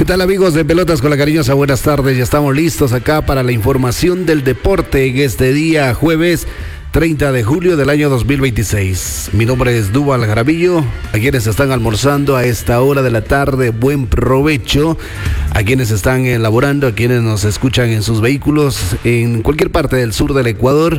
¿Qué tal, amigos de Pelotas con la Cariñosa? Buenas tardes, ya estamos listos acá para la información del deporte en este día jueves 30 de julio del año 2026. Mi nombre es Dúbal Jaramillo. A quienes están almorzando a esta hora de la tarde, buen provecho. A quienes están elaborando, a quienes nos escuchan en sus vehículos en cualquier parte del sur del Ecuador,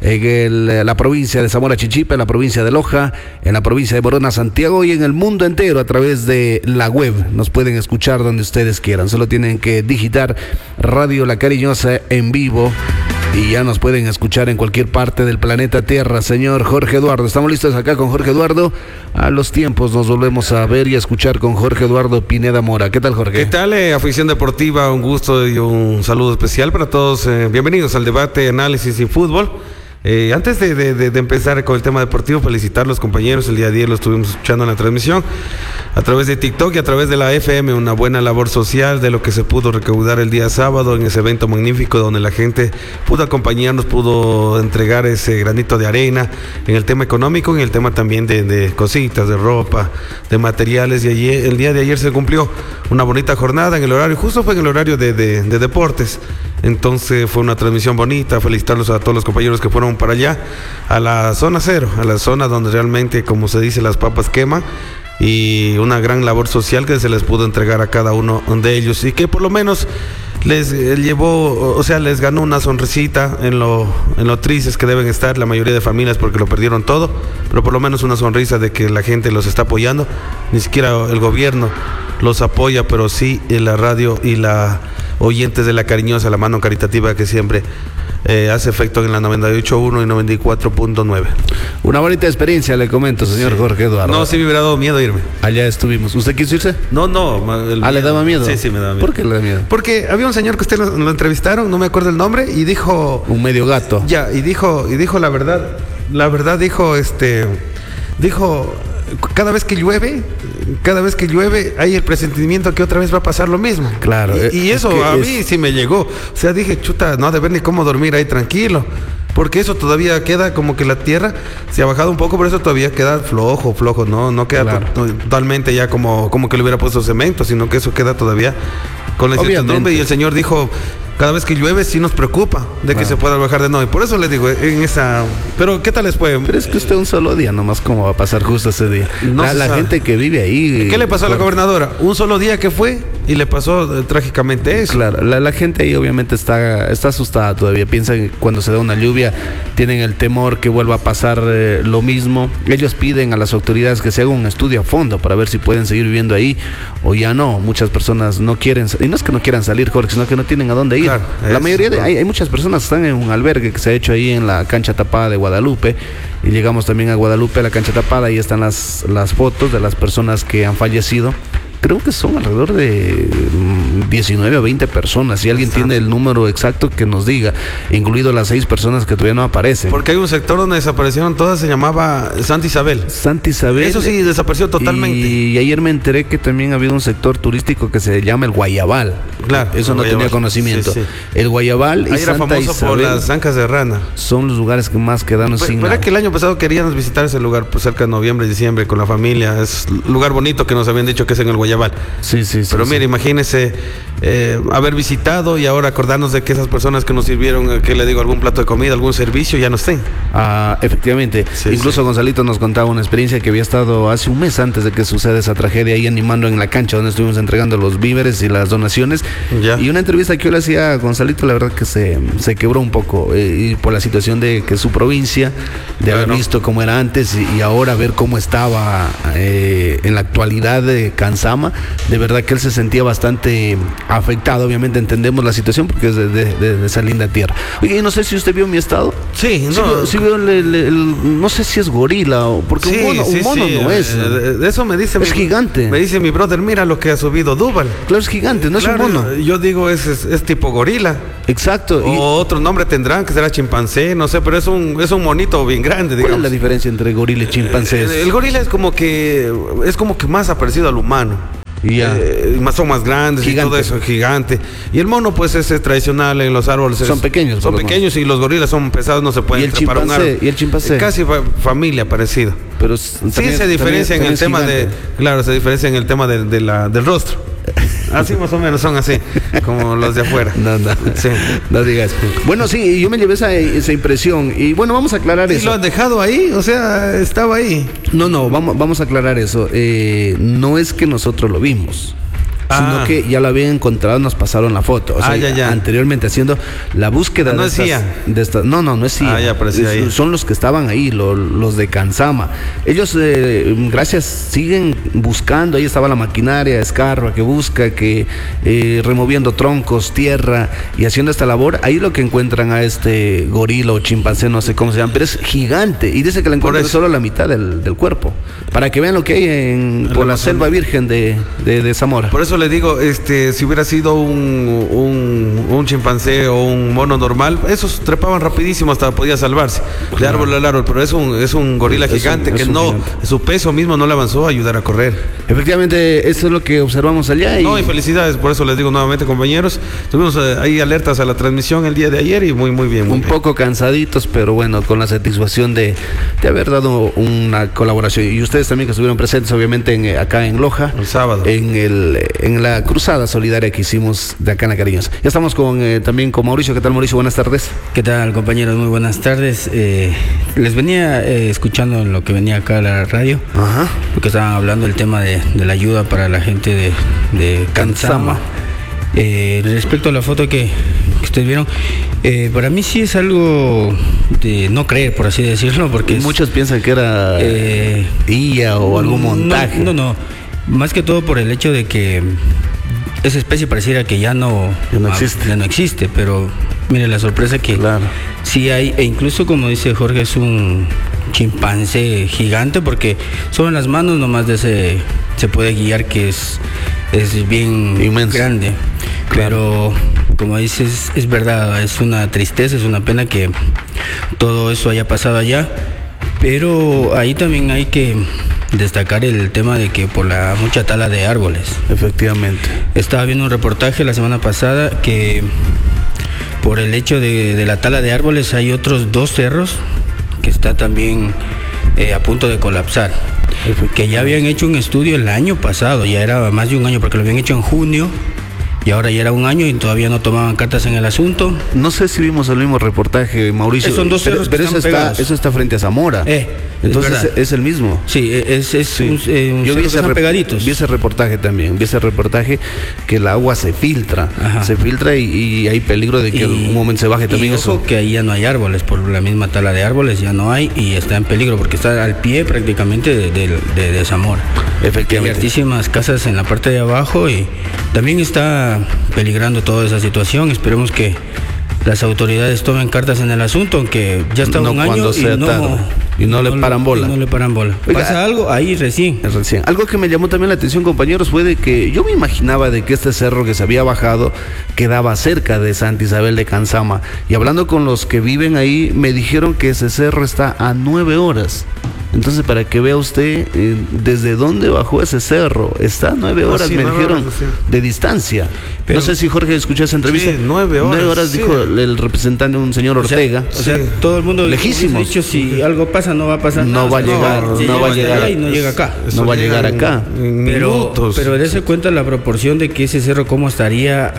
en la provincia de Zamora Chinchipe, en la provincia de Loja, en la provincia de Morona, Santiago y en el mundo entero a través de la web. Nos pueden escuchar donde ustedes quieran. Solo tienen que digitar Radio La Cariñosa en vivo y ya nos pueden escuchar en cualquier parte del planeta Tierra. Señor Jorge Eduardo, estamos listos acá con Jorge Eduardo. A los tiempos nos volvemos a ver y a escuchar con Jorge Eduardo Pineda Mora. ¿Qué tal, Jorge? ¿Qué tal, afición deportiva? Un gusto y un saludo especial para todos. Bienvenidos al debate, análisis y fútbol. Antes de empezar con el tema deportivo, felicitar a los compañeros. El día de ayer lo estuvimos escuchando en la transmisión a través de TikTok y a través de la FM, una buena labor social de lo que se pudo recaudar el día sábado en ese evento magnífico donde la gente pudo acompañarnos, pudo entregar ese granito de arena en el tema económico, en el tema también de cositas, de ropa, de materiales. Y ayer, el día de ayer se cumplió una bonita jornada en el horario, justo fue en el horario de deportes. Entonces fue una transmisión bonita. Felicitarlos a todos los compañeros que fueron para allá, a la zona cero, a la zona donde realmente, como se dice, las papas queman, y una gran labor social que se les pudo entregar a cada uno de ellos y que por lo menos les llevó, o sea, les ganó una sonrisita en lo tristes que deben estar la mayoría de familias porque lo perdieron todo, pero por lo menos una sonrisa de que la gente los está apoyando. Ni siquiera el gobierno los apoya, pero sí la radio y la oyentes de La Cariñosa, la mano caritativa que siempre hace efecto en la 98.1 y 94.9. Una bonita experiencia, le comento, señor Sí. Jorge Eduardo. No, sí me hubiera dado miedo irme. Allá estuvimos. ¿Usted quiso irse? No. ¿Le daba miedo? Sí, me daba miedo. ¿Por qué le da miedo? Porque había un señor que usted lo entrevistaron, no me acuerdo el nombre, y dijo... Un medio gato. Ya, y dijo la verdad. La verdad dijo, cada vez que llueve hay el presentimiento que otra vez va a pasar lo mismo. Claro. Y eso a mí sí me llegó. O sea, dije, chuta, no ha de ver ni cómo dormir ahí tranquilo. Porque eso todavía queda como que la tierra se ha bajado un poco, pero eso todavía queda flojo, no queda Claro. totalmente ya como que le hubiera puesto cemento, sino que eso queda todavía con la incertidumbre. Y el señor dijo, cada vez que llueve sí nos preocupa de que se pueda bajar de nuevo. Y por eso les digo, pero ¿qué tal les fue? Pero es que usted un solo día nomás, ¿cómo va a pasar justo ese día? No se la sabe. gente que vive ahí... ¿Qué le pasó a la gobernadora? Un solo día que fue y le pasó trágicamente eso. Claro, la gente ahí obviamente está asustada todavía. Piensan que cuando se da una lluvia tienen el temor que vuelva a pasar lo mismo. Ellos piden a las autoridades que se haga un estudio a fondo para ver si pueden seguir viviendo ahí o ya no. Muchas personas no quieren, y no es que no quieran salir, Jorge, sino que no tienen a dónde ir. Claro, la mayoría hay muchas personas que están en un albergue que se ha hecho ahí en la cancha tapada de Guadalupe, y llegamos también a Guadalupe, a la cancha tapada, y están las fotos de las personas que han fallecido. Creo que son alrededor de 19 o 20 personas. Si alguien tiene el número exacto, que nos diga, incluido las 6 personas que todavía no aparecen. Porque hay un sector donde desaparecieron todas, se llamaba Santa Isabel. Santa Isabel. Eso sí, desapareció totalmente. Y ayer me enteré que también ha habido un sector turístico que se llama el Guayabal. Claro. Eso no Guayabal. tenía conocimiento. Sí. El Guayabal y Ahí era Santa famoso Isabel por las zancas de rana. son los lugares que más quedaron sin Pero nada. que el año pasado queríamos visitar ese lugar, pues cerca de noviembre, diciembre, con la familia. Es un lugar bonito que nos habían dicho que es en el Guayabal. Sí. Pero mire, imagínese haber visitado y ahora acordarnos de que esas personas que nos sirvieron, que le digo, algún plato de comida, algún servicio, ya no estén. Efectivamente. Sí, Incluso sí. Gonzalito nos contaba una experiencia que había estado hace un mes antes de que suceda esa tragedia ahí animando en la cancha donde estuvimos entregando los víveres y las donaciones. Ya. Y una entrevista que yo le hacía a Gonzalito, la verdad que se quebró un poco y por la situación de que su provincia, de haber Claro. visto cómo era antes y ahora ver cómo estaba en la actualidad de Cansama, de verdad que él se sentía bastante afectado. Obviamente entendemos la situación porque es de esa linda tierra. Oye, no sé si usted vio mi estado. Sí, Sí vio no sé si es gorila o porque un mono no es. De eso me dice Es gigante. Me dice mi brother, mira lo que ha subido Dúbal. Claro, es gigante, no Claro, es un mono. Yo digo, es tipo gorila. Exacto. O otro nombre tendrán, que será chimpancé, no sé, pero es un monito bien grande, ¿Cuál es digamos. la diferencia entre gorila y chimpancé? El gorila es como que más parecido al humano. Ya. Son más grandes Gigante. y todo eso, gigante. Y el mono, pues, es tradicional en los árboles. Son pequeños, Son por lo pequeños y los gorilas son pesados, no se pueden ¿Y el trepar a un chimpancé? árbol. ¿Y el chimpancé? Casi familia parecida. Pero Sí, se diferencia en el tema del rostro. Así más o menos son así, como los de afuera. No, Sí. no digas. Bueno, sí, yo me llevé esa impresión. Y bueno, vamos a aclarar ¿Y eso. lo han dejado ahí? O sea, estaba ahí. No, vamos a aclarar eso. No es que nosotros lo vimos, sino que ya lo habían encontrado, nos pasaron la foto. O sea, ya. anteriormente haciendo la búsqueda No es CIA. No es CIA. Ya aparecía ahí. Son los que estaban ahí, los de Kansama. Ellos, gracias, siguen buscando. Ahí estaba la maquinaria, Escarra, que busca, removiendo troncos, tierra y haciendo esta labor. Ahí lo que encuentran a este gorila o chimpancé, no sé cómo se llama, pero es gigante. Y dice que le encuentran solo la mitad del cuerpo. Para que vean lo que hay por la selva virgen de Zamora. Por eso le digo, si hubiera sido un chimpancé o un mono normal, esos trepaban rapidísimo, hasta podía salvarse de árbol al árbol, pero es un gorila gigante que no, gigante. Su peso mismo no le avanzó a ayudar a correr. Efectivamente, eso es lo que observamos allá. Y felicidades, por eso les digo nuevamente, compañeros, tuvimos ahí alertas a la transmisión el día de ayer y muy bien. Un poco cansaditos, pero bueno, con la satisfacción de haber dado una colaboración. Y ustedes también que estuvieron presentes, obviamente, acá en Loja. El sábado. En la cruzada solidaria que hicimos de acá en La Cariñosa. Ya estamos también con Mauricio. ¿Qué tal, Mauricio? Buenas tardes. ¿Qué tal, compañeros? Muy buenas tardes. Les venía escuchando en lo que venía acá a la radio. Ajá. Porque estaban hablando del tema de la ayuda para la gente de Kansama. Respecto a la foto que ustedes vieron, para mí sí es algo de no creer, por así decirlo, porque muchos piensan que era IA o algún montaje. No. Más que todo por el hecho de que esa especie pareciera que ya no existe, pero mire la sorpresa que sí hay, e incluso como dice Jorge, es un chimpancé gigante, porque solo en las manos nomás de ese se puede guiar, que es bien inmenso, grande. Pero como dices, es verdad, es una tristeza, es una pena que todo eso haya pasado allá, pero ahí también hay que destacar el tema de que por la mucha tala de árboles. Efectivamente. Estaba viendo un reportaje la semana pasada que por el hecho de la tala de árboles hay otros 2 cerros que está también a punto de colapsar. Que ya habían hecho un estudio el año pasado, ya era más de un año, porque lo habían hecho en junio. Y ahora ya era un año y todavía no tomaban cartas en el asunto. No sé si vimos el mismo reportaje, Mauricio. Son 2 cerros, pero eso está frente a Zamora. Entonces es el mismo. Sí, yo vi pegaditos. Vi ese reportaje también. Vi ese reportaje que el agua se filtra. Ajá. Se filtra y hay peligro de que en un momento se baje también eso. Que ahí ya no hay árboles, por la misma tala de árboles ya no hay y está en peligro porque está al pie prácticamente de Zamora. Efectivamente. Hay altísimas casas en la parte de abajo y también está peligrando toda esa situación. Esperemos que las autoridades tomen cartas en el asunto, aunque ya está un año y no le paran bola. No le paran bola. Oiga, pasa algo ahí recién. Algo que me llamó también la atención, compañeros, fue de que yo me imaginaba de que este cerro que se había bajado quedaba cerca de Santa Isabel de Kansama. Y hablando con los que viven ahí, me dijeron que ese cerro está a 9 horas. Entonces, para que vea usted desde dónde bajó ese cerro, está a 9 horas, me dijeron, de distancia. Pero, no sé si Jorge escuchó esa entrevista. Sí, 9 horas. 9 horas, dijo el representante, un señor Ortega. O sea, todo el mundo lejísimos. Ha dicho, si algo pasa, no va a pasar nada. No va a llegar. Y no llega acá. No va a llegar acá. Pero dése cuenta la proporción de que ese cerro cómo estaría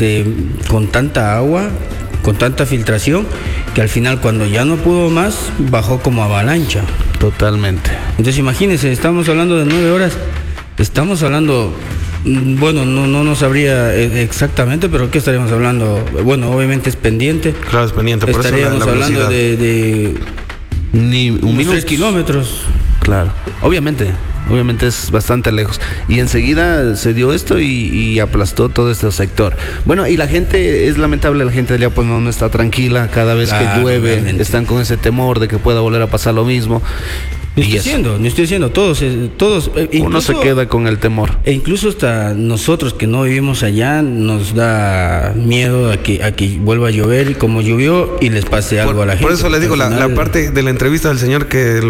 con tanta agua, con tanta filtración, que al final cuando ya no pudo más, bajó como avalancha. Totalmente. Entonces imagínense, estamos hablando de 9 horas, estamos hablando, bueno, no sabría exactamente, pero ¿qué estaríamos hablando? Bueno, obviamente es pendiente. Claro, es pendiente, por estaríamos eso hablando de ni un minuto. 3 kilómetros. Claro, obviamente es bastante lejos. Y enseguida se dio esto y aplastó todo este sector. Bueno, y la gente, es lamentable, la gente allá pues no está tranquila. Cada vez que llueve, realmente están con ese temor de que pueda volver a pasar lo mismo. No estoy diciendo, todos. Uno se queda con el temor. E incluso hasta nosotros que no vivimos allá, nos da miedo a que vuelva a llover, y como llovió, y les pase algo a la gente. Por eso le digo, la parte de la entrevista del señor que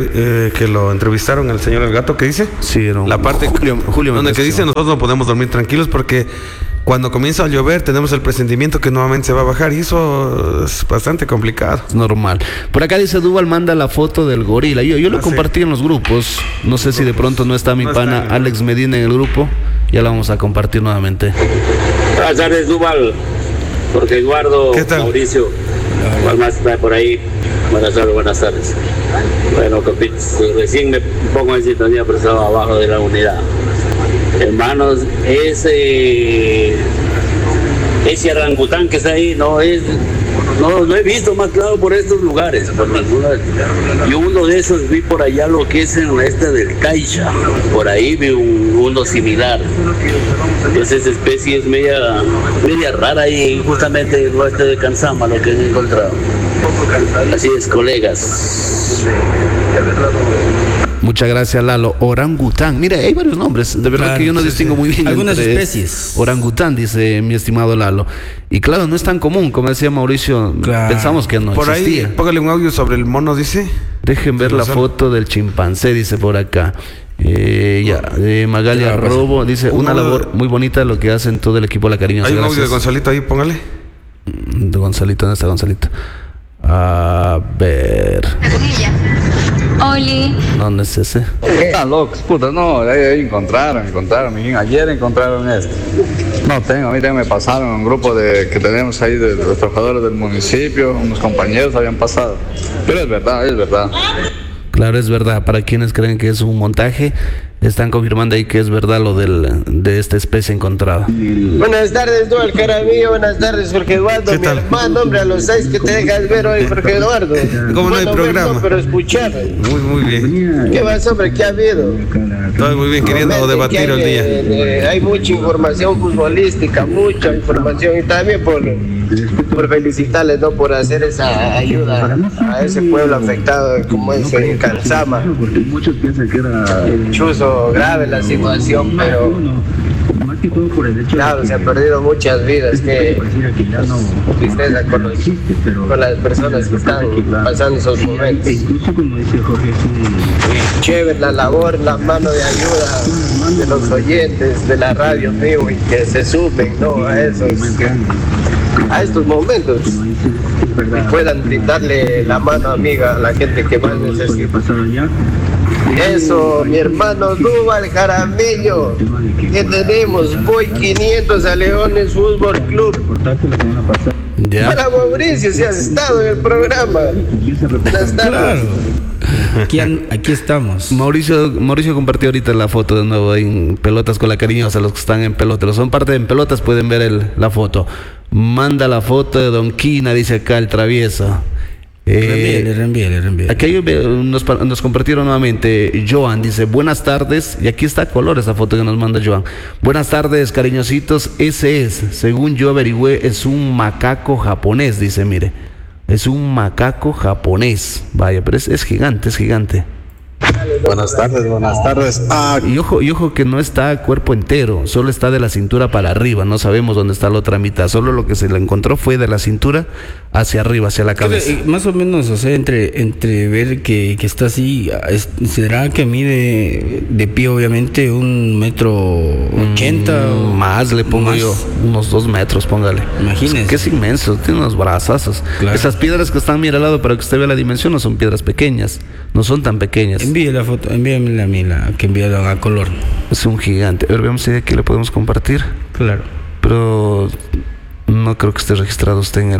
lo entrevistaron, al señor El Gato, ¿qué dice? Sí, la parte Julio donde que dice, nosotros no podemos dormir tranquilos porque cuando comienza a llover tenemos el presentimiento que nuevamente se va a bajar, y eso es bastante complicado. Es normal. Por acá dice Duval, manda la foto del gorila. Yo lo compartí en los grupos. No sé si de pronto no está mi pana Alex Medina en el grupo. ya la vamos a compartir nuevamente. Buenas tardes, Duval, Jorge Eduardo, Mauricio, ¿cuál más está por ahí? Buenas tardes. Bueno, compits, recién me pongo en sintonía, pero estaba abajo de la unidad. Hermanos, ese orangután que está ahí no he visto más claro por estos lugares, por ninguna. Yo uno de esos vi por allá, lo que es en la del Caixa, por ahí vi uno similar. Entonces esa especie es media rara y justamente el oeste de Cansama lo que he encontrado. Así es, colegas. Muchas gracias, Lalo. Orangután. Mira, hay varios nombres. De verdad que yo no distingo muy bien. Algunas especies. Orangután, dice mi estimado Lalo. Y claro, no es tan común, como decía Mauricio. Claro. Pensamos que no por existía. Ahí, póngale un audio sobre el mono, dice. Dejen ver la foto del chimpancé, dice por acá. Magalia Robo dice, una labor muy bonita lo que hacen todo el equipo de La Cariñosa. Hay un audio de Gonzalito ahí, póngale. De Gonzalito, ¿dónde está Gonzalito? A ver. Oli. ¿Dónde es ese? Están locos, puta, no, ahí encontraron, ayer encontraron esto. No tengo, a mí también me pasaron un grupo que tenemos ahí de los trabajadores del municipio, unos compañeros habían pasado. Pero es verdad. Claro, es verdad. Para quienes creen que es un montaje, están confirmando ahí que es verdad lo de esta especie encontrada. Buenas tardes, Dual Caramillo. Buenas tardes, Jorge Eduardo. Mi hermano, hombre, a los 6 que te dejas ver hoy, Jorge Eduardo. ¿Cómo no hay programa? No, pero escuchar. Muy bien. ¿Qué más, hombre? ¿Qué ha habido? Todo muy bien, queriendo debatir el día. Hay mucha información futbolística, mucha información. Y también por felicitarles, ¿no? Por hacer esa ayuda a ese pueblo afectado, como es en Cansama. Porque muchos piensan que era chuzo grave la situación, pero claro, se han perdido muchas vidas. Que tristeza con las personas que están pasando esos momentos. Chévere la labor, la mano de ayuda de los oyentes de la radio, mío, y que se sumen, ¿no? a estos momentos y puedan brindarle la mano amiga a la gente que más necesita. Eso, mi hermano Duval Jaramillo, que tenemos Boy 500 a Leones Fútbol Club. ¿Ya? Hola Mauricio, si has estado en el programa. Buenas tardes. Claro. Aquí estamos. Mauricio compartió ahorita la foto de nuevo en Pelotas con la Cariñosa. Los que están en Pelotas, los que son parte de En Pelotas pueden ver la foto. Manda la foto de Don Quina, dice acá el travieso. Reenvíale. Aquí nos compartieron nuevamente. Joan dice, buenas tardes. Y aquí está a color esa foto que nos manda Joan. Buenas tardes, cariñositos. Ese es, según yo averigüé, es un macaco japonés, dice, mire. Es un macaco japonés. Vaya, pero es gigante, es gigante. Buenas tardes. Y ojo que no está cuerpo entero, solo está de la cintura para arriba, no sabemos dónde está la otra mitad, solo lo que se le encontró fue de la cintura hacia arriba, hacia la cabeza. Más o menos, o sea, entre ver que está así, ¿será que mide de pie obviamente 1,80 m? Más le pongo más. Yo, unos 2 metros, póngale. Imagínese. Que es inmenso, tiene unos brazazos. Claro. Esas piedras que están mira al lado para que usted vea la dimensión no son piedras pequeñas, no son tan pequeñas. Envíe la foto, envíamela a mí, que enviaron a color. Es un gigante. A ver, veamos si aquí le podemos compartir. Claro. Pero no creo que esté registrado usted en el...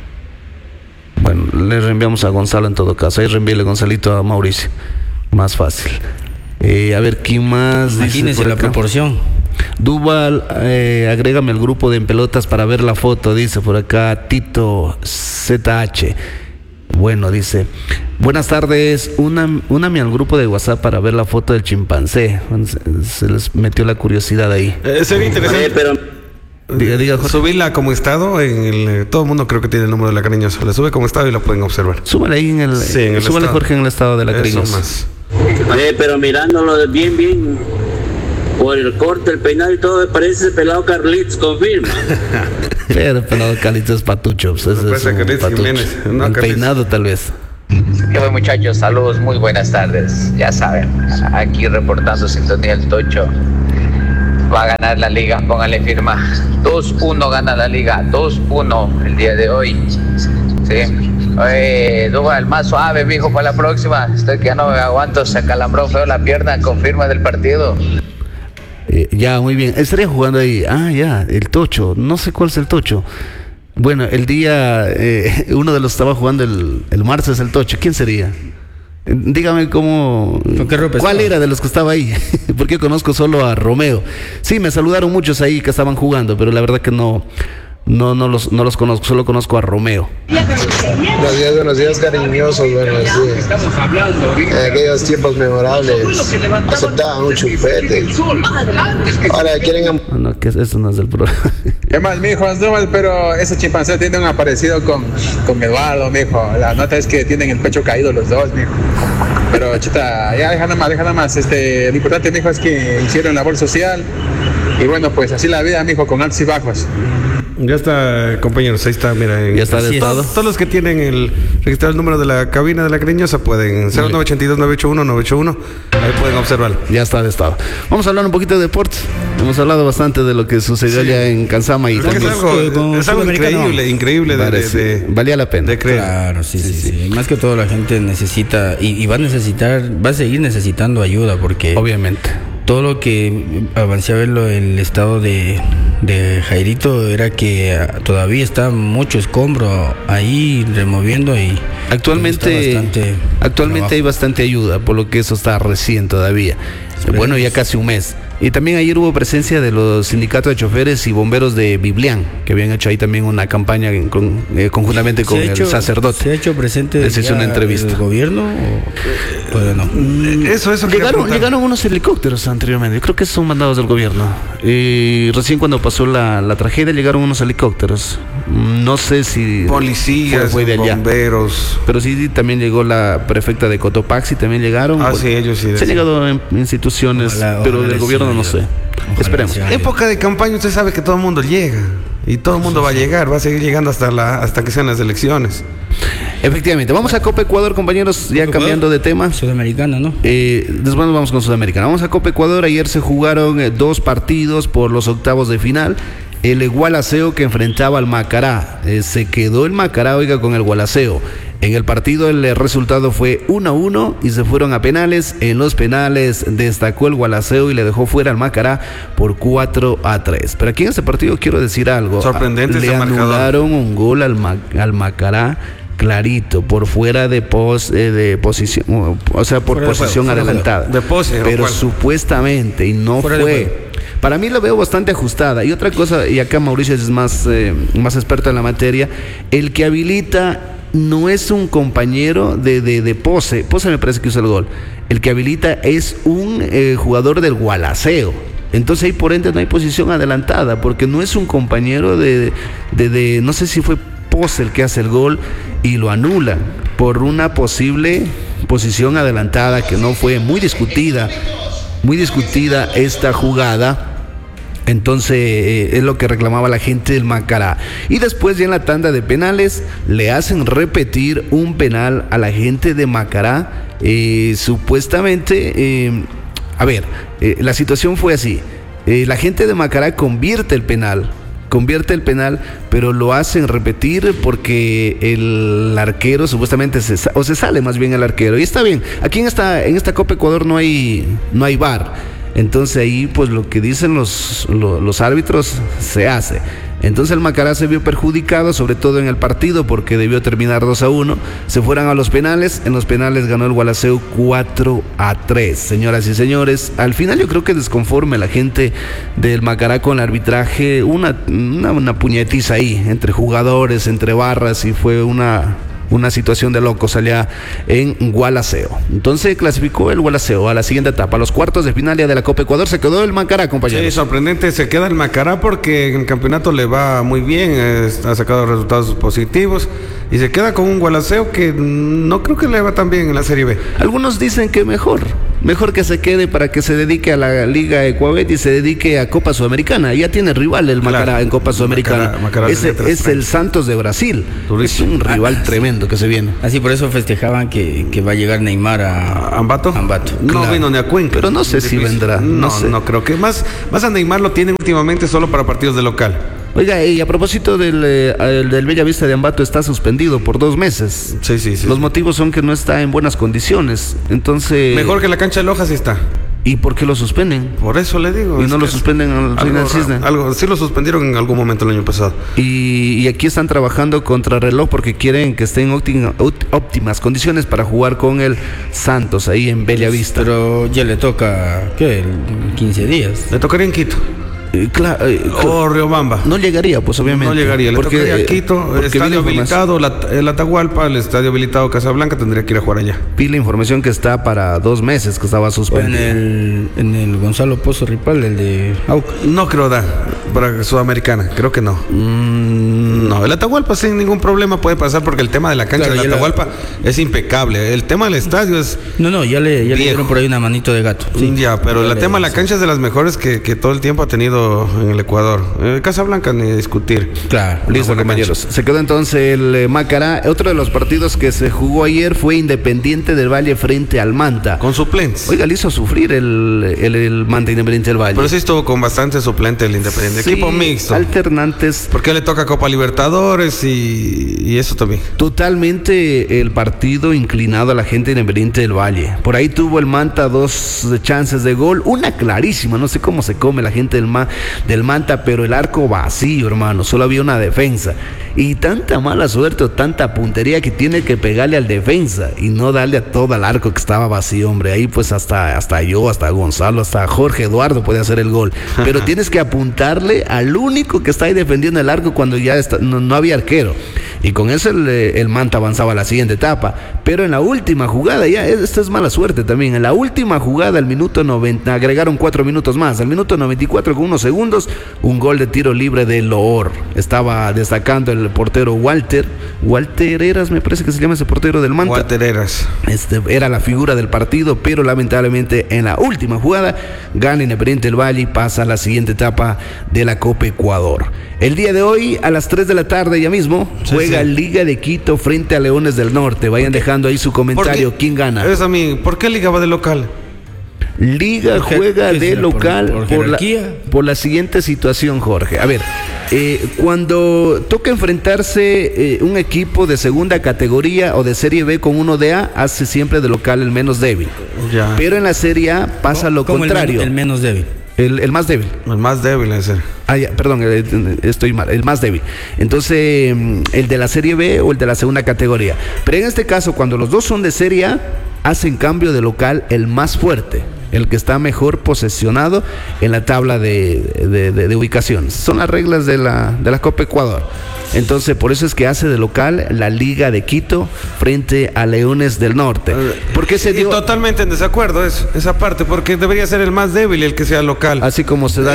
Bueno, le reenviamos a Gonzalo en todo caso. Ahí reenvíele Gonzalito a Mauricio. Más fácil. A ver, ¿quién más? Imagínese la proporción. Duval, agrégame al grupo de En Pelotas para ver la foto, dice por acá Tito ZH. Bueno, dice, buenas tardes, úname al grupo de WhatsApp para ver la foto del chimpancé. Se les metió la curiosidad ahí. Sería interesante. Diga, Jorge. Subirla como estado todo el mundo creo que tiene el número de La Cariñosa. La sube como estado y la pueden observar. Súbale ahí súbale Jorge en el estado de La Cariñosa. Pero mirándolo bien por el corte, el peinado y todo, parece pelado Carlitos, confirma. Pero pelado Carlitos es patucho, pues ese es un patucho. El peinado tal vez. ¿Qué fue, muchachos? Saludos, muy buenas tardes. Ya saben, aquí reportando sintonía el Tocho. Va a ganar la liga, póngale firma. 2-1 gana la liga, 2-1 el día de hoy. Sí. Oye, Duval, más suave, mijo, para la próxima. Estoy que ya no me aguanto, se acalambró feo la pierna, confirma del partido. Ya, muy bien. Estaría jugando ahí. Ah, ya, el Tocho. No sé cuál es el Tocho. Bueno, el día, uno de los estaba jugando el martes es el Tocho. ¿Quién sería? Dígame cómo. ¿Cuál era de los que estaba ahí? Porque yo conozco solo a Romeo. Sí, me saludaron muchos ahí que estaban jugando, pero la verdad que no los conozco, solo conozco a Romeo. Buenos días, cariñosos, buenos días. En aquellos tiempos memorables aceptaban un chupete. Ahora quieren... No, que eso no es el problema. ¿Qué más, mijo? Pero ese chimpancé tiene un aparecido con Eduardo, mijo. La nota es que tienen el pecho caído los dos, mijo. Pero, chuta, ya deja nada más. Lo importante, mijo, es que hicieron labor social. Y bueno, pues así la vida, mijo, con altos y bajos. Ya está, compañeros, ahí está, mira. Ya está de estado. Todos los que tienen registrado el número de la cabina de La Cariñosa pueden, 0982-981-981, ahí pueden observarlo. Ya está de estado. Vamos a hablar un poquito de deportes. Hemos hablado bastante de lo que sucedió allá en Kansama y también. Es algo increíble valía la pena. De creer. Claro, sí. Más que todo la gente necesita y va a seguir necesitando ayuda porque obviamente todo lo que avancé a verlo el estado de Jairito era que todavía está mucho escombro ahí removiendo y actualmente hay bastante ayuda, por lo que eso está recién todavía. Bueno, ya casi un mes. Y también ayer hubo presencia de los sindicatos de choferes y bomberos de Biblián, que habían hecho ahí también una campaña conjuntamente con el sacerdote. ¿Se ha hecho presente les hizo una entrevista el gobierno o todavía no? Eso llegaron unos helicópteros anteriormente. Yo creo que son mandados del gobierno. Y recién cuando pasó la tragedia llegaron unos helicópteros. No sé si policías, fue de allá, bomberos. pero sí también llegó la prefecta de Cotopaxi, también llegaron. Sí, ellos sí. Se han llegado en instituciones, pero del gobierno no sé. Esperemos. Época de campaña, usted sabe que todo el mundo llega. Y todo el mundo va a llegar, va a seguir llegando hasta que sean las elecciones. Efectivamente. Vamos a Copa Ecuador, compañeros, ya cambiando de tema. Sudamericana, ¿no? Después nos vamos con Sudamericana. Vamos a Copa Ecuador. Ayer se jugaron 2 partidos por los octavos de final. El Gualaceo que enfrentaba al Macará. Se quedó el Macará, oiga, con el Gualaceo. En el partido el resultado fue 1-1 y se fueron a penales. En los penales destacó el Gualaceo y le dejó fuera al Macará por 4-3. Pero aquí en este partido quiero decir algo. Sorprendente. Le anularon un gol al Macará clarito, por fuera de posición, o sea, por posición adelantada. Pero supuestamente, y no fue. Para mí lo veo bastante ajustada. Y otra cosa, y acá Mauricio es más experto en la materia, el que habilita no es un compañero de Pose. Pose me parece que usa el gol. El que habilita es un jugador del Gualaceo. Entonces ahí por ende no hay posición adelantada, porque no es un compañero de no sé si fue Pose el que hace el gol y lo anulan por una posible posición adelantada que no fue muy discutida esta jugada. Entonces es lo que reclamaba la gente del Macará. Y después ya en la tanda de penales le hacen repetir un penal a la gente de Macará. Supuestamente, la situación fue así. La gente de Macará convierte el penal, pero lo hacen repetir porque el arquero supuestamente se sale más bien el arquero. Y está bien, aquí en esta Copa Ecuador no hay VAR. Entonces ahí pues lo que dicen los árbitros se hace. Entonces el Macará se vio perjudicado, sobre todo en el partido, porque debió terminar 2-1. Se fueron a los penales. En los penales ganó el Gualaceo 4-3. Señoras y señores, al final yo creo que desconforme la gente del Macará con el arbitraje, una puñetiza ahí, entre jugadores, entre barras, y fue una situación de locos allá en Gualaceo. Entonces clasificó el Gualaceo a la siguiente etapa, a los cuartos de final de la Copa Ecuador. Se quedó el Macará, compañeros. Sí, sorprendente, se queda el Macará porque en el campeonato le va muy bien, ha sacado resultados positivos y se queda con un Gualaceo que no creo que le va tan bien en la Serie B. Algunos dicen que mejor que se quede para que se dedique a la Liga Ecuabet y se dedique a Copa Sudamericana. Ya tiene rival el Macará en Copa Sudamericana. Macará es el Santos de Brasil. Es un rival tremendo que se viene. Así por eso festejaban que va a llegar Neymar a Ambato. No vino ni a Cuenca. Pero no sé si vendrá. No creo que más a Neymar lo tienen últimamente solo para partidos de local. Oiga, y a propósito del Bellavista de Ambato, está suspendido por 2 meses. Sí. Los motivos son que no está en buenas condiciones. Entonces... Mejor que la cancha de Loja sí está. ¿Y por qué lo suspenden? Por eso le digo. ¿Y no lo suspenden al Reina del Cisne? Sí lo suspendieron en algún momento el año pasado. Y aquí están trabajando contra reloj porque quieren que esté en óptimas condiciones para jugar con el Santos ahí en Bellavista. Pero ya le toca, ¿qué? 15 días. Le tocaría en Quito. O Riobamba. No llegaría, pues obviamente. No llegaría, le tocaría a Quito, estadio habilitado, el Atahualpa, el estadio habilitado Casablanca, tendría que ir a jugar allá. Vi la información que está para 2 meses, que estaba suspendido. En el Gonzalo Pozo Ripal, el de Auca. No creo para Sudamericana, creo que no. No, el Atahualpa sin ningún problema puede pasar porque el tema de la cancha del Atahualpa es impecable. El tema del estadio es... No, ya le dieron por ahí una manito de gato. Sí. Ya, pero el tema de la cancha es de las mejores que todo el tiempo ha tenido en el Ecuador. Casablanca ni discutir. Claro, listo, compañeros. Se quedó entonces el Macará. Otro de los partidos que se jugó ayer fue Independiente del Valle frente al Manta. Con suplentes. Oiga, le hizo sufrir el Manta Independiente del Valle. Pero sí estuvo con bastante suplente el Independiente. Sí, equipo mixto. Alternantes. Porque le toca Copa Libertadores y eso también. Totalmente el partido inclinado a la gente de Independiente del Valle. Por ahí tuvo el Manta 2 chances de gol. Una clarísima. No sé cómo se come la gente del Manta, pero el arco vacío, hermano, solo había una defensa y tanta mala suerte o tanta puntería que tiene que pegarle al defensa y no darle a todo el arco que estaba vacío, hombre. Ahí pues hasta yo, hasta Gonzalo, hasta Jorge Eduardo puede hacer el gol, pero tienes que apuntarle al único que está ahí defendiendo el arco cuando ya no había arquero, y con eso el Manta avanzaba a la siguiente etapa. Pero en la última jugada, ya esto es mala suerte también, en la última jugada, al minuto 90, agregaron 4 minutos más, al minuto 94 con unos segundos, un gol de tiro libre de Loor. Estaba destacando el portero Walter Eras, me parece que se llama ese portero del Manta. Walter Eras. Era la figura del partido, pero lamentablemente en la última jugada gana Independiente del Valle y pasa a la siguiente etapa de la Copa Ecuador. El día de hoy, a las 3 de la tarde ya mismo, juega Liga de Quito frente a Leones del Norte. Vayan dejando ahí su comentario. ¿Quién gana? ¿Por qué Liga va de local? Liga juega de local por la siguiente situación, Jorge. A ver, cuando toca enfrentarse un equipo de segunda categoría o de Serie B con uno de A, hace siempre de local el menos débil. Ya. Pero en la Serie A pasa lo contrario. El menos débil. El más débil. El más débil es el. Perdón, estoy mal. El más débil. Entonces, el de la Serie B o el de la segunda categoría. Pero en este caso, cuando los dos son de Serie A, hacen cambio de local el más fuerte, el que está mejor posesionado en la tabla de ubicación. Son las reglas de la Copa Ecuador. Entonces, por eso es que hace de local la Liga de Quito frente a Leones del Norte. Porque se dio... Totalmente en desacuerdo esa parte, porque debería ser el más débil el que sea local. Así como se da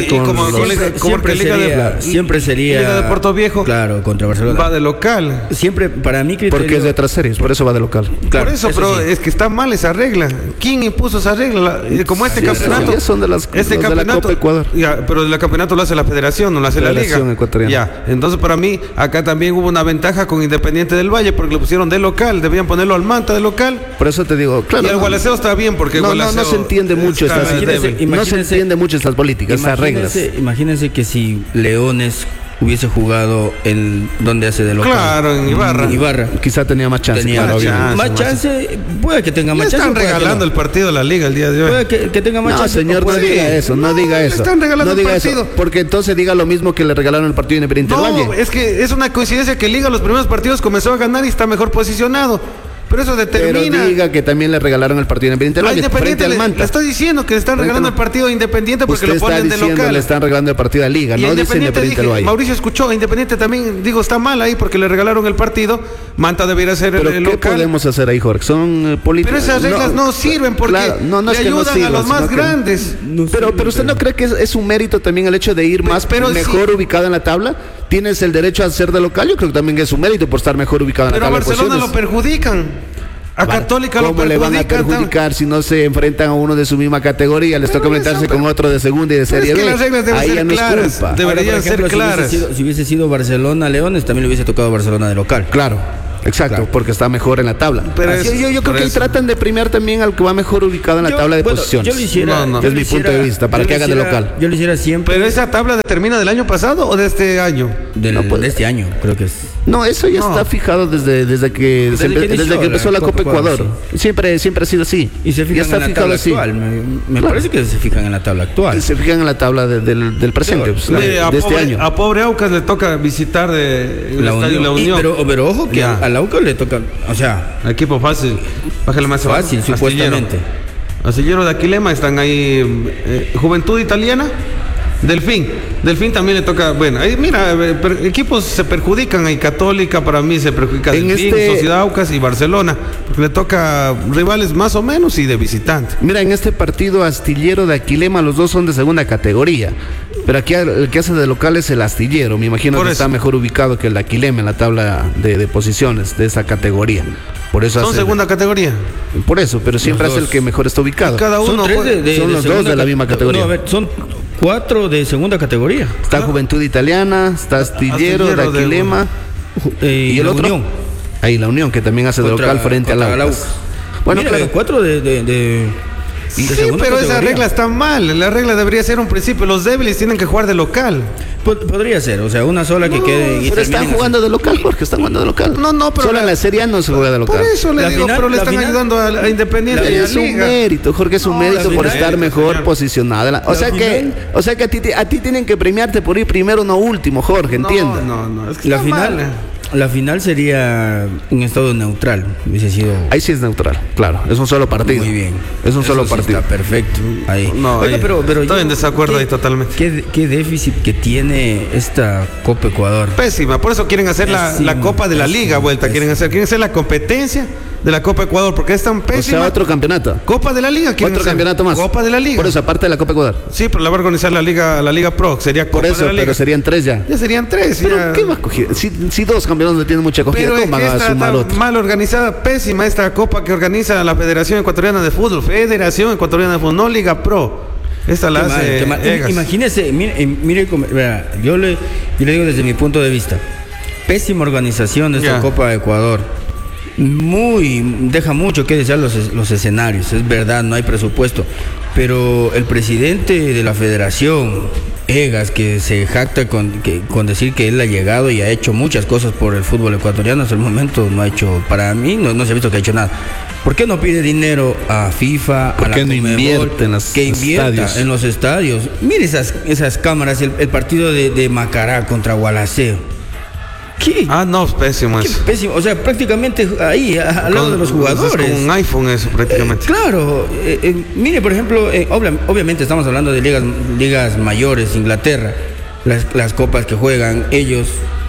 siempre sería Liga de Puerto Viejo. Claro, contra Barcelona. Va de local. Siempre, para mí, criterio... Porque es de otras series, por eso va de local. Claro, por eso, pero sí. Es que está mal esa regla. ¿Quién impuso esa regla? Como este campeonato. Son de las campeonato, de la Copa Ecuador. Ya, pero el campeonato lo hace la federación, no lo hace la liga. Ecuatoriana. Ya, entonces para mí acá también hubo una ventaja con Independiente del Valle porque lo pusieron de local, debían ponerlo al Manta de local. Por eso te digo, claro. Y el Gualaceo está bien porque no se entiende mucho no se entiende mucho estas políticas, estas reglas. Imagínense que si Leones hubiese jugado en donde hace de local. Claro, en Ibarra. Quizá tenía más chance. Más chance, puede que tenga más chance. Están regalando el partido de la liga el día de hoy. Puede que tenga más chance. Señor, no diga eso, no diga eso. Están regalando el partido. Porque entonces diga lo mismo que le regalaron el partido Independiente del Valle. No, es que es una coincidencia que Liga los primeros partidos comenzó a ganar y está mejor posicionado. Pero eso determina. Pero diga que también le regalaron el partido Independiente del Valle frente al Manta. Le estoy diciendo que le están regalando el partido Independiente porque lo ponen de local. Le están regalando el partido a Liga, no dice Independiente del Valle. Mauricio escuchó, Independiente también, está mal ahí porque le regalaron el partido. Manta debería ser el local. ¿Qué podemos hacer ahí, Jorge? Son políticas. Pero esas reglas no sirven porque le ayudan a los más grandes. Pero usted no cree que es un mérito también el hecho de ir mejor ubicado en la tabla. Tienes el derecho a ser de local. Yo creo que también es un mérito por estar mejor ubicado en la tabla. Pero a Barcelona lo perjudican. A Católica lo perjudican. ¿Cómo le van a perjudicar si no se enfrentan a uno de su misma categoría? Les toca enfrentarse con otro de segunda y de Serie B. Las reglas deben ser claras. Deberían ser claras. Si hubiese sido Barcelona Leones, también le hubiese tocado Barcelona de local. Claro. Exacto, porque está mejor en la tabla. Pero yo creo que tratan de premiar también al que va mejor ubicado en la tabla de posiciones. Yo lo hiciera, es mi punto de vista, para que haga de local. Yo lo hiciera siempre. ¿Pero esa tabla determina del año pasado o de este año? de este año, creo que es. No, eso ya está fijado desde que empezó la Copa Ecuador. Sí. Siempre ha sido así. Y se fijan en la tabla actual. Me parece que se fijan en la tabla actual. Se fijan en la tabla del presente, de este año. A pobre Aucas le toca visitar el estadio La Unión. Pero ojo que al Aucas le toca, o sea, equipo fácil. Bájale más fácil, Astillero. Supuestamente. Astillero de Aquilema, están ahí Juventud Italiana. Delfín también le toca, bueno, ahí mira, equipos se perjudican, ahí Católica para mí se perjudica Delfín, Sociedad Aucas y Barcelona, porque le toca rivales más o menos y de visitante. Mira, en este partido Astillero de Aquilema, los dos son de segunda categoría, pero aquí el que hace de local es el Astillero, me imagino que está mejor ubicado que el de Aquilema en la tabla de posiciones de esa categoría. Por eso son segunda categoría. Por eso, pero siempre es el que mejor está ubicado. Cada uno son los dos de la misma categoría. No, a ver, son 4 de segunda categoría. Está Juventud Italiana, está Astillero de Aquilema y el otro. Unión. Ahí la Unión, que también hace de local frente a la Aucas. Bueno, mira, claro, 4 de sí, pero esa regla está mal. La regla debería ser un principio. Los débiles tienen que jugar de local. Podría ser, o sea, una sola que quede. Pero están jugando de local, Jorge, están jugando de local. No, pero solo en la Serie A no se juega de local. Por eso le digo, pero le están ayudando a Independiente. Es un mérito, Jorge, es un mérito por estar mejor posicionado. O sea que a ti tienen que premiarte por ir primero, no último, Jorge, entienda. No, es que la final sería un estado neutral, hubiese sido. Ahí sí es neutral, claro, es un solo partido. Muy bien. Es un solo partido. Está perfecto. Ahí. No, oiga, pero estoy en desacuerdo ahí totalmente. ¿Qué déficit que tiene esta Copa Ecuador? Pésima, por eso quieren hacer la Copa de la Liga vuelta, quieren hacer la competencia de la Copa Ecuador, porque es tan pésima. O sea, otro campeonato. Copa de la Liga. Otro campeonato más. Copa de la Liga. Por eso, aparte de la Copa Ecuador. Sí, pero la va a organizar la Liga Pro, sería Copa por eso, de la Liga. Pero serían 3 ya. Ya serían 3. ¿Pero qué va a coger? Si 2 campeonatos no tienen mucha cogida, ¿cómo van a sumar otro? Mal organizada, pésima esta Copa que organiza la Federación Ecuatoriana de Fútbol. Federación Ecuatoriana de Fútbol, no Liga Pro. Esta la hace. Imagínese, mire, yo le digo desde mi punto de vista. Pésima organización de esta Copa de Ecuador. Deja mucho que desear los escenarios, es verdad, no hay presupuesto, pero el presidente de la federación, Egas, que se jacta con decir que él ha llegado y ha hecho muchas cosas por el fútbol ecuatoriano, hasta el momento no ha hecho, para mí no se ha visto que ha hecho nada. ¿Por qué no pide dinero a FIFA, a la Conmebol, que invierta en los estadios? Mire esas cámaras, el partido de Macará contra Gualaceo. ¿Qué? No, pésimo eso. Pésimo, o sea, prácticamente ahí, al lado de los jugadores. Es con un iPhone eso, prácticamente. Claro, mire, por ejemplo, obviamente estamos hablando de ligas mayores, Inglaterra, las copas que juegan ellos,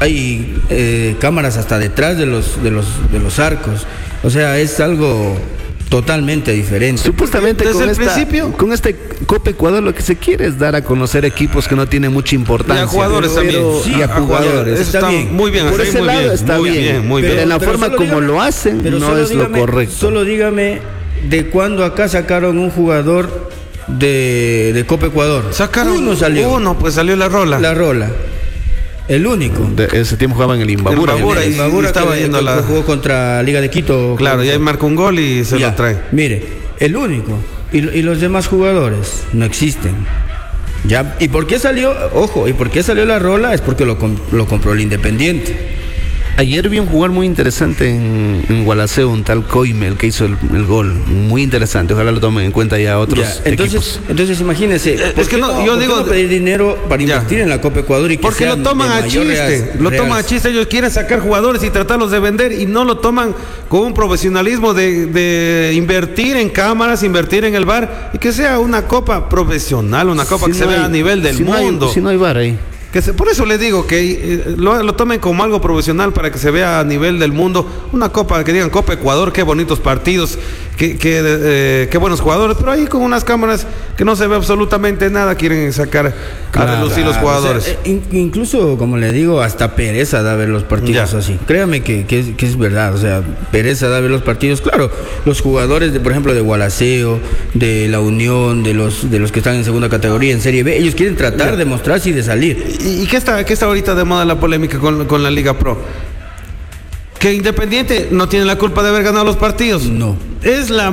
hay cámaras hasta detrás de los arcos, o sea, es algo totalmente diferente. Supuestamente con este Copa Ecuador lo que se quiere es dar a conocer equipos que no tienen mucha importancia. Y a jugadores también. Y a jugadores. Está bien. Muy bien. Por ese lado está bien. Pero en la forma como lo hacen no es lo correcto. Solo dígame de cuándo acá sacaron un jugador de Copa Ecuador. Sacaron uno, pues salió La Rola. La Rola. El único. De ese tiempo jugaba en el Imbabura. El Imbabura estaba yendo jugó contra Liga de Quito. Claro, y ahí marca un gol y se lo trae. Mire, el único. Y los demás jugadores no existen. ¿Ya? ¿Y por qué salió? Ojo, ¿y por qué salió La Rola? Es porque lo compró el Independiente. Ayer vi un jugador muy interesante en Gualaceo, un tal Coime, el que hizo el gol. Muy interesante, ojalá lo tomen en cuenta ya otros equipos. Entonces imagínense, es que yo digo pedir dinero para invertir en la Copa Ecuador y que porque lo toman a chiste, toman a chiste, ellos quieren sacar jugadores y tratarlos de vender y no lo toman con un profesionalismo de invertir en cámaras, invertir en el VAR y que sea una copa profesional, una copa que se vea a nivel del mundo. Si no hay VAR ahí. Por eso les digo que lo tomen como algo profesional para que se vea a nivel del mundo. Una copa, que digan Copa Ecuador, qué bonitos partidos, qué buenos jugadores, pero ahí con unas cámaras que no se ve absolutamente nada, quieren sacar a relucir los jugadores. O sea, incluso, como le digo, hasta pereza da ver los partidos así. Créame que es verdad, o sea, pereza da ver los partidos. Claro, los jugadores, por ejemplo, de Gualaceo, de La Unión, de los que están en segunda categoría, en Serie B, ellos quieren tratar de mostrarse y de salir. ¿Y qué está ahorita de moda la polémica con la Liga Pro? ¿Que Independiente no tiene la culpa de haber ganado los partidos? No. es el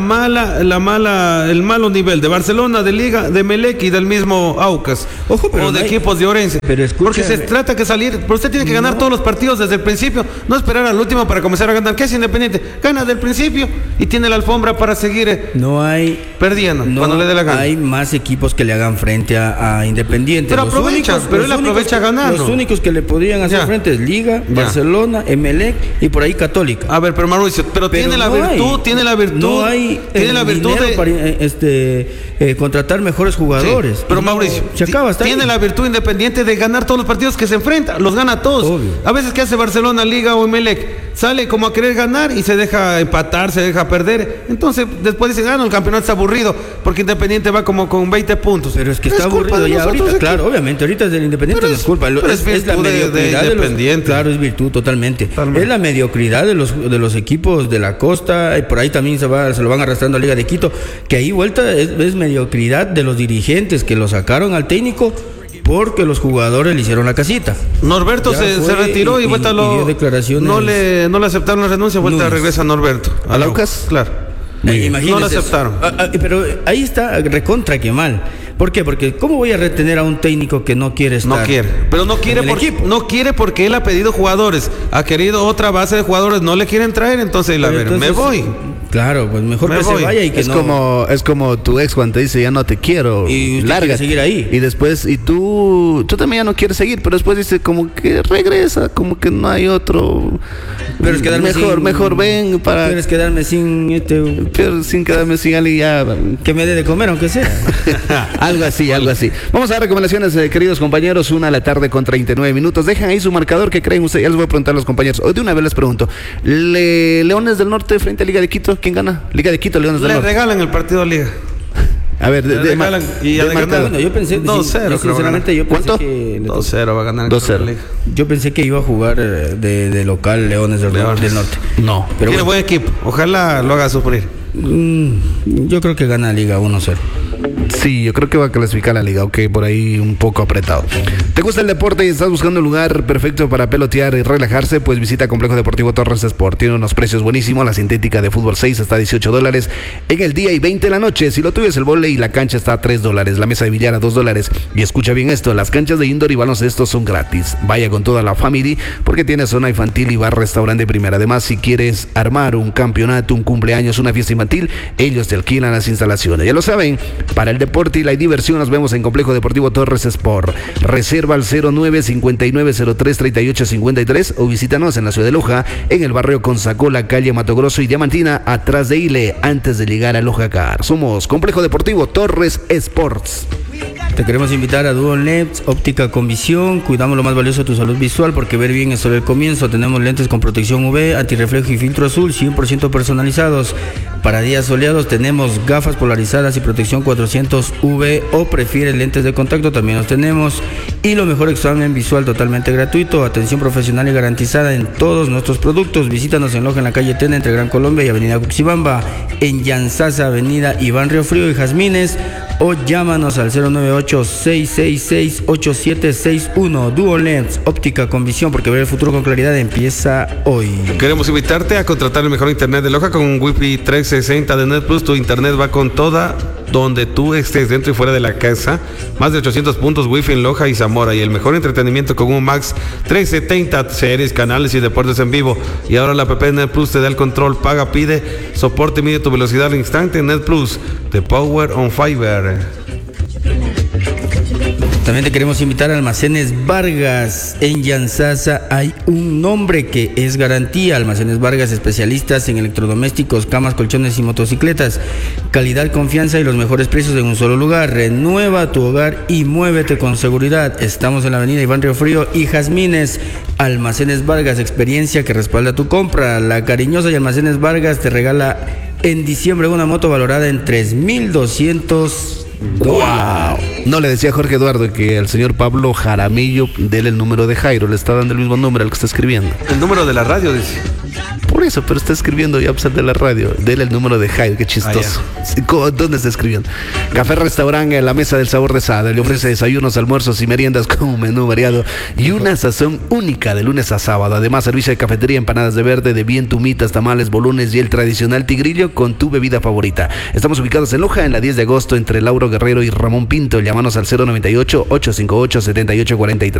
malo nivel de Barcelona, de Liga, de Emelec y del mismo Aucas. Ojo, pero o de equipos de Orense. Pero porque se trata que salir, pero usted tiene que ganar todos los partidos desde el principio, no esperar al último para comenzar a ganar. ¿Qué es Independiente? Gana del principio y tiene la alfombra para seguir perdiendo cuando le dé la gana. Hay más equipos que le hagan frente a Independiente. Pero él aprovecha ganando. Los únicos que le podrían hacer frente es Liga, Barcelona, Emelec y por ahí Católica. A ver, pero Mauricio, tiene la virtud. No hay de para contratar mejores jugadores. Sí, pero Mauricio, tiene la virtud Independiente de ganar todos los partidos que se enfrenta, los gana todos. Obvio. A veces que hace Barcelona, Liga o Emelec, sale como a querer ganar y se deja empatar, se deja perder. Entonces después dice, el campeonato está aburrido porque Independiente va como con 20 puntos. Pero es que está aburrido ya ahorita, claro, obviamente ahorita es del Independiente, no es culpa. Es la mediocridad de Independiente. Claro, es virtud totalmente. Es la mediocridad de los equipos de la costa, y por ahí también se lo van arrastrando a Liga de Quito, que ahí vuelta es mediocridad de los dirigentes que lo sacaron al técnico porque los jugadores le hicieron la casita. Norberto se retiró y vuelta dio declaraciones. No le aceptaron la renuncia, vuelta regresa Norberto. ¿A Laucas? Claro. Imagínense, no lo aceptaron. Pero ahí está recontra que mal. ¿Por qué? Porque ¿cómo voy a retener a un técnico que no quiere estar? No quiere. Pero no quiere porque él ha pedido jugadores. Ha querido otra base de jugadores. No le quieren traer. Entonces, me voy. Claro, pues mejor que se vaya y que es como tu ex cuando te dice ya no te quiero. Y lárgate. Seguir ahí. Y después, tú también ya no quieres seguir, pero después dice como que regresa, como que no hay otro. Pero es quedarme mejor ven para. Quieres quedarme sin Pero sin quedarme sin alguien ya. Que me dé de comer, aunque sea. Algo así. Vamos a dar recomendaciones, queridos compañeros. 1:00 con 39 minutos. Dejen ahí su marcador, que creen ustedes. Ya les voy a preguntar a los compañeros. Hoy de una vez les pregunto. Leones del Norte frente a Liga de Quito. ¿Quién gana? Liga de Quito, Leones del Norte. Le regalan el partido a Liga. A ver, bueno, yo pensé 2-0. Sinceramente, yo pensé ¿Cuánto? que 2-0 va a ganar. 2-0. Yo pensé que iba a jugar de local Leones del Norte. No. Pero tiene buen equipo. Ojalá lo haga sufrir. Yo creo que gana Liga 1-0. Sí, yo creo que va a clasificar la Liga, ok, por ahí un poco apretado. ¿Te gusta el deporte y estás buscando un lugar perfecto para pelotear y relajarse? Pues visita Complejo Deportivo Torres Sport. Tiene unos precios buenísimos. La sintética de fútbol 6 está a $18 en el día y 20 en la noche. Si lo tuyo es el vóley, la cancha está a $3. La mesa de billar a $2. Y escucha bien esto, las canchas de indoor y baloncesto son gratis. Vaya con toda la familia porque tiene zona infantil y bar restaurante primera. Además, si quieres armar un campeonato, un cumpleaños, una fiesta infantil, ellos te alquilan las instalaciones. Ya lo saben, para el deporte y la diversión nos vemos en Complejo Deportivo Torres Sport. Reserva al 09-5903-3853 o visítanos en la ciudad de Loja, en el barrio Consacola, calle Mato Grosso y Diamantina, atrás de Ile, antes de llegar a Loja Car. Somos Complejo Deportivo Torres Sports. Te queremos invitar a Dual Lens, óptica con visión. Cuidamos lo más valioso de tu salud visual, porque ver bien es solo el comienzo. Tenemos lentes con protección UV, antirreflejo y filtro azul, 100% personalizados. Para días soleados tenemos gafas polarizadas y protección 400 UV, o prefieres lentes de contacto, también los tenemos. Y lo mejor, examen visual totalmente gratuito, atención profesional y garantizada en todos nuestros productos. Visítanos en Loja, en la calle Tena, entre Gran Colombia y Avenida Cuxibamba, en Llanzasa, Avenida Iván Riofrío y Jazmines, o llámanos al 098-666-8761. Dual Lens, óptica con visión, porque ver el futuro con claridad empieza hoy. Queremos invitarte a contratar el mejor internet de Loja con un Wi-Fi 360 de Net Plus. Tu internet va con toda, donde tú estés, dentro y fuera de la casa. Más de 800 puntos Wi-Fi en Loja y Zamora, y el mejor entretenimiento con un Max 370, series, canales y deportes en vivo. Y ahora la app Net Plus te da el control, paga, pide, soporte, mide tu velocidad al instante. Net Plus, the power on fiber. También te queremos invitar a Almacenes Vargas. En Llanzasa hay un nombre que es garantía. Almacenes Vargas, especialistas en electrodomésticos, camas, colchones y motocicletas. Calidad, confianza y los mejores precios en un solo lugar. Renueva tu hogar y muévete con seguridad. Estamos en la avenida Iván Riofrío y Jazmines. Almacenes Vargas, experiencia que respalda tu compra. La Cariñosa y Almacenes Vargas te regala en diciembre una moto valorada en $3,200. ¡Wow! No, le decía a Jorge Eduardo que al señor Pablo Jaramillo, dele el número de Jairo. Le está dando el mismo número al que está escribiendo. El número de la radio, dice. Por eso, pero está escribiendo ya de la radio. Dele el número de Jairo, qué chistoso. ¿Dónde está escribiendo? Café Restaurante en la mesa del sabor de Sada. Le ofrece desayunos, almuerzos y meriendas con un menú variado y una sazón única de lunes a sábado. Además, servicio de cafetería, empanadas de verde, de bien, tumitas, tamales, bolunes y el tradicional tigrillo con tu bebida favorita. Estamos ubicados en Loja, en la 10 de agosto, entre Lauro Guerrero y Ramón Pinto. Llámanos al 098-858-7843.